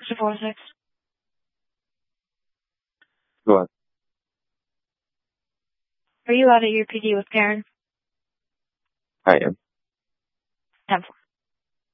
646. Go ahead. Are you out at your PD with Karen? I am. 10-4.